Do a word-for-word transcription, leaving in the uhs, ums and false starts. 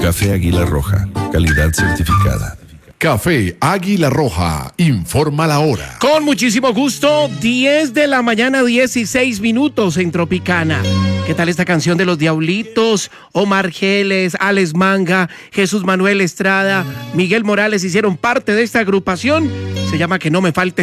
Café Águila Roja, calidad certificada. Café Águila Roja, informa la hora. Con muchísimo gusto, diez de la mañana, dieciséis minutos en Tropicana. ¿Qué tal esta canción de Los Diablitos? Omar Geles, Alex Manga, Jesús Manuel Estrada, Miguel Morales hicieron parte de esta agrupación. Se llama Que no me falte